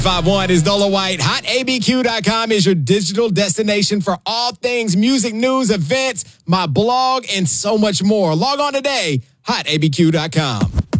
5-1 is Dola White. HotABQ.com is your digital destination for all things music, news, events, my blog, and so much more. Log on today, HotABQ.com.